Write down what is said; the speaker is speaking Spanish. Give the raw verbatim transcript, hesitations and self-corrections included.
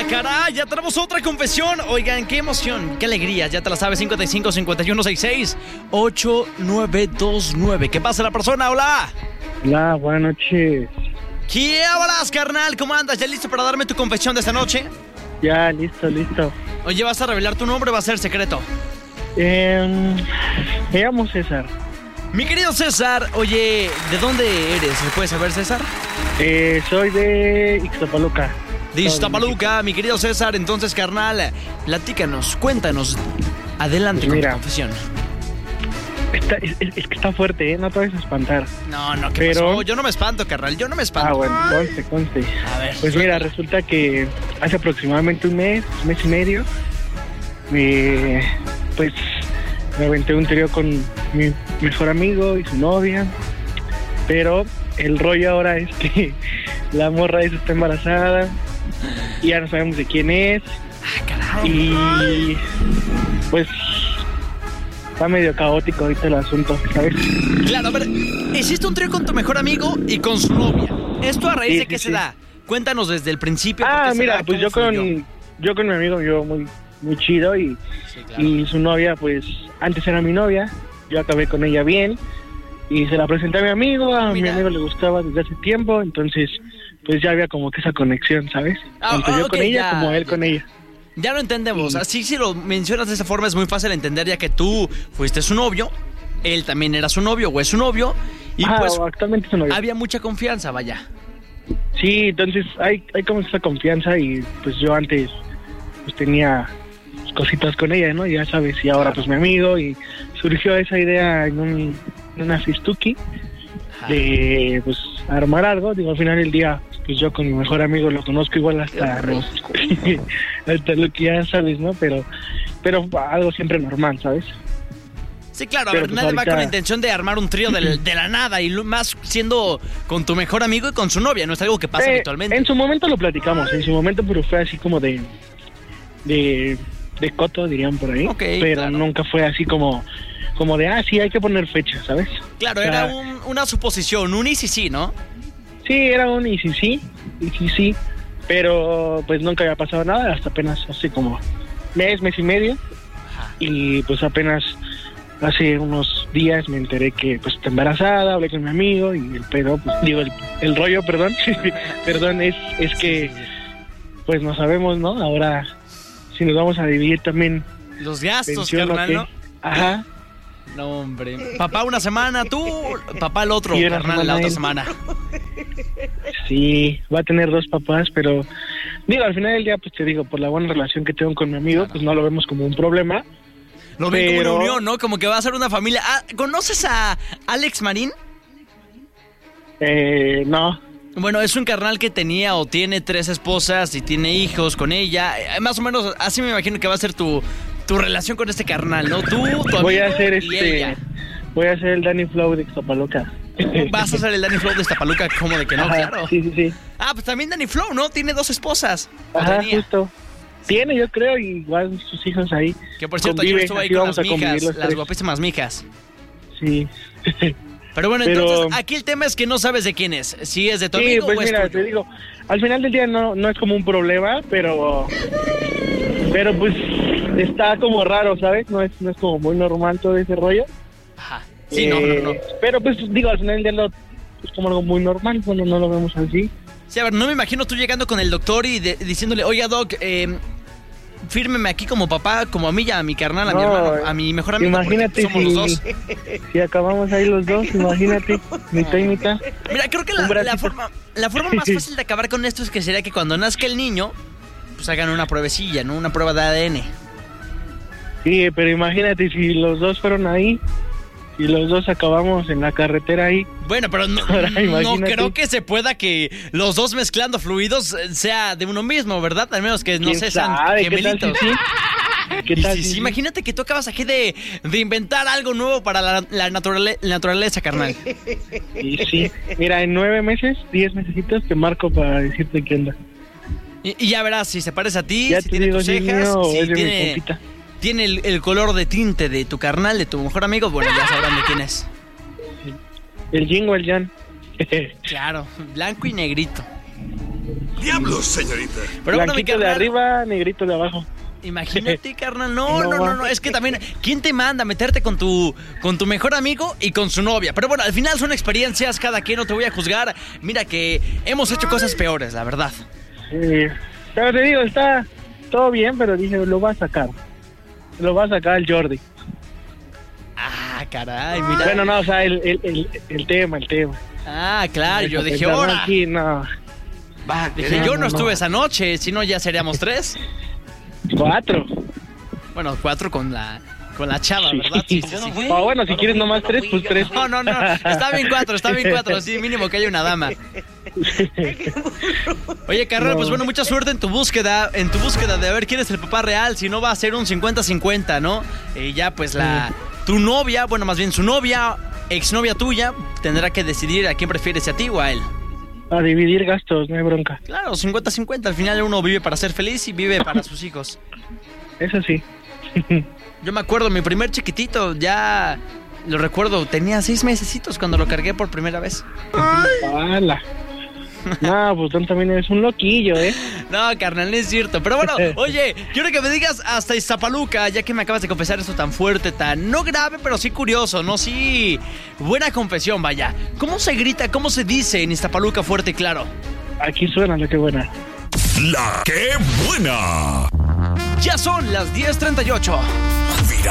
caray! Ya tenemos otra confesión. Oigan, qué emoción, qué alegría. Ya te la sabes, cincuenta y cinco, cincuenta y uno, sesenta y seis, ochenta y nueve veintinueve. ¿Qué pasa la persona? Hola. Hola, buenas noches. ¿Qué hablas, carnal? ¿Cómo andas? ¿Ya listo para darme tu confesión de esta noche? Ya, listo, listo. Oye, ¿vas a revelar tu nombre o va a ser secreto? Eh, me llamo César. Mi querido César, oye, ¿de dónde eres? ¿Se puede saber, César? Eh, soy de Ixtapaluca. De Ixtapaluca, mi querido César. Entonces, carnal, platícanos, cuéntanos. Adelante Pues mira, con tu confesión. Está, es, es que está fuerte, ¿eh? No te vayas a espantar. No, no, ¿qué Pero... pasó? Yo no me espanto, carnal, yo no me espanto. Ah, bueno, conste, conste. A ver. Pues mira, resulta que hace aproximadamente un mes, un mes y medio, me, pues me aventé un trío con mi mejor amigo y su novia. Pero el rollo ahora es que la morra esa está embarazada y ya no sabemos de quién es. Ah, carajo. Y pues está medio caótico ahorita el asunto, ¿sabes? Claro, a ver, hiciste un trío con tu mejor amigo y con su novia. ¿Esto a raíz Sí, de qué sí, se sí. da? Cuéntanos desde el principio. ¿por Ah, qué se mira, da? pues ¿Cómo yo con fluyó? yo con mi amigo yo muy muy chido y, Sí, claro. y su novia pues antes era mi novia, yo acabé con ella bien y se la presenté a mi amigo, a Mira. mi amigo le gustaba desde hace tiempo, entonces pues ya había como que esa conexión, ¿sabes? Ah, Tanto ah, yo ok, con ella ya, como él ya, con ya. ella. Ya lo entendemos. Sí. Así, si lo mencionas de esa forma, es muy fácil entender, ya que tú fuiste su novio, él también era su novio o es su novio, y Ah, pues actualmente es su novia. había mucha confianza, vaya. Sí, entonces hay, hay como esa confianza y pues yo antes pues tenía cositas con ella, ¿no? Ya sabes, y ahora pues mi amigo y surgió esa idea en, un, en una fistuki Ajá. de pues armar algo. Digo, al final del día pues yo con mi mejor amigo lo conozco igual hasta los, hasta lo que ya sabes, ¿no? Pero pero algo siempre normal, ¿sabes? Sí, claro, a Pero ver, pues nadie va ahorita- con la intención de armar un trío de, de la nada, y lo más siendo con tu mejor amigo y con su novia, no es algo que pasa Eh, habitualmente. En su momento lo platicamos, en su momento, pero fue así como de de, de coto, dirían por ahí. Ok, pero claro. nunca fue así como como de, ah, sí, hay que poner fecha, ¿sabes? Claro, o sea, era un- una suposición, un y sí sí, ¿no? Sí, era un y sí, sí, y sí, sí, pero pues nunca había pasado nada, hasta apenas hace como mes, mes y medio, Ajá. y pues apenas hace unos días me enteré que pues está embarazada, hablé con mi amigo y el pedo, pues digo, el, el rollo, perdón, perdón, es, es que pues no sabemos, ¿no? Ahora, si nos vamos a dividir también Los gastos, pensión o carnal, qué. ¿no? Ajá, No, hombre. Papá una semana, tú, papá el otro, Y una carnal, la semana otra él. semana. sí, va a tener dos papás, pero digo, al final del día, pues te digo, por la buena relación que tengo con mi amigo, Claro. pues no lo vemos como un problema. Lo ven Pero- como una unión, ¿no? Como que va a ser una familia. Ah, ¿conoces a Alex Marín? Eh, no, Bueno, es un carnal que tenía o tiene tres esposas y tiene hijos con ella. Eh, Más o menos así me imagino que va a ser tu, tu relación con este carnal, ¿no? Tú, tu voy a amigo hacer y este, ella. voy a hacer el Danny Flow de Ixtapaluca. Vas a ser el Danny Flow de Iztapaluca, como de que no, Ajá, claro. Sí, sí, sí. Ah, pues también Danny Flow, ¿no? Tiene dos esposas. O Ajá, tenía. justo. Tiene, yo creo, y igual sus hijos ahí. Que por cierto, ayer conviven, estuve ahí así con vamos las a convivir mijas, los las tres. guapísimas mijas. Sí. Pero bueno, Pero- entonces, aquí el tema es que no sabes de quién es. Si es de tu Sí, amigo pues o es mira, tuyo. te digo, al final del día no, no es como un problema, pero pero pues está como raro, ¿sabes? No es, no es como muy normal todo ese rollo. Ajá. Sí, no, no, no. Eh, Pero pues digo, al final del día lo, es como algo muy normal, bueno, no lo vemos así. Sí, a ver, no me imagino tú llegando con el doctor y de- diciéndole, oiga, doc, eh, fírmeme aquí como papá, como a mí y a mi carnal, a mi No, hermano, a mi mejor amigo. porque Imagínate somos si, los dos. si acabamos ahí los dos, imagínate, mitad y mitad. Mira, creo que Un la, bracito. la forma, la forma más fácil de acabar con esto es que sería que cuando nazca el niño, pues hagan una pruebecilla, ¿no? Una prueba de A D N. Sí, pero imagínate si los dos fueron ahí y los dos acabamos en la carretera ahí. Bueno, pero no, Ahora, no imagínate. creo que se pueda que los dos mezclando fluidos eh, sea de uno mismo, ¿verdad? Al menos que no ¿Quién se sean sabe? ¿Qué tal si gemelitos. sí? ¿Qué Y tal sí, si sí, sí? imagínate que tú acabas aquí de, de inventar algo nuevo para la, la naturale- naturaleza, carnal. Y sí, mira, en nueve meses, diez mesecitos te marco para decirte qué onda. Y, y ya verás si se parece a ti, Ya si te tiene digo tus si es cejas, mío o si es de mi tiene, compita. tiene el, el color de tinte de tu carnal, de tu mejor amigo. Bueno, ya sabrán de quién es. El Jing o el Jan. Claro, blanco y negrito. Diablos, señorita. Pero bueno, mi Blanquito de carnal, arriba, negrito de abajo. imagínate, carnal. No, no, No, no, no. va. Es que también, ¿quién te manda a meterte con tu, con tu mejor amigo y con su novia? Pero bueno, al final son experiencias, cada quien, no te voy a juzgar. Mira que hemos hecho cosas peores, la verdad. Eh, pero te digo, está todo bien, pero dije, lo va a sacar. Lo va a sacar el Jordi. Ah, caray, mira. Bueno, no, o sea, el, el, el, el tema, el tema. Ah, claro, yo dije, El ahora. Aquí, no. Va, Dije, No, yo no no, estuve no. esa noche, si no ya seríamos tres. Cuatro. Bueno, cuatro con la, con la chava, ¿verdad? Sí, sí, sí. O bueno, si quieres nomás tres, pues tres. No, no, no, está bien cuatro, está bien cuatro, sí, mínimo que haya una dama. Oye, carnal, No. pues bueno, mucha suerte en tu búsqueda, en tu búsqueda de ver quién es el papá real, si no va a ser un cincuenta cincuenta, ¿no? Y ya pues la, tu novia, bueno, más bien su novia, exnovia tuya, tendrá que decidir a quién prefieres, si a ti o a él. A dividir gastos, no hay bronca. Claro, cincuenta cincuenta, al final uno vive para ser feliz y vive para sus hijos. Eso sí. Yo me acuerdo, mi primer chiquitito, ya lo recuerdo, tenía seis mesecitos cuando lo cargué por primera vez. ¡Hala! No, pues tú también eres un loquillo, ¿eh? No, carnal, no es cierto. Pero bueno, oye, quiero que me digas hasta Iztapaluca, ya que me acabas de confesar esto tan fuerte, tan no grave, pero sí curioso, ¿no? Sí, buena confesión, vaya. ¿Cómo se grita, cómo se dice en Iztapaluca fuerte y claro? Aquí suena lo que buena. La que buena. Ya son las diez treinta y ocho.